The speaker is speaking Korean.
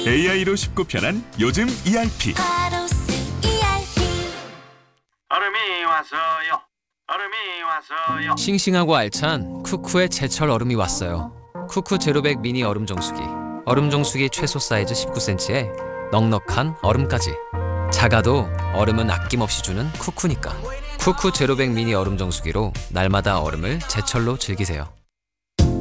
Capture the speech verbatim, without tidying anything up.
에이아이로 쉽고 편한 요즘 이알피. 얼음이 왔어요. 얼음이 왔어요. 싱싱하고 알찬 쿠쿠의 제철 얼음이 왔어요. 쿠쿠 제로백 미니 얼음 정수기. 얼음 정수기 최소 사이즈 십구 센티미터에 넉넉한 얼음까지. 작아도 얼음은 아낌없이 주는 쿠쿠니까. 쿠쿠 제로백 미니 얼음 정수기로 날마다 얼음을 제철로 즐기세요.